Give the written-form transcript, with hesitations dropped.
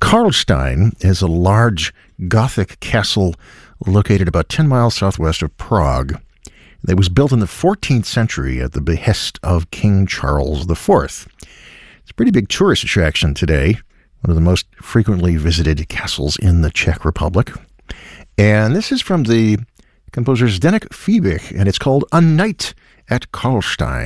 Karlstein is a large Gothic castle located about 10 miles southwest of Prague. It was built in the 14th century at the behest of King Charles IV. It's a pretty big tourist attraction today, one of the most frequently visited castles in the Czech Republic. And this is from the composer Zdeněk Fiebig, and it's called A Night at Karlstein.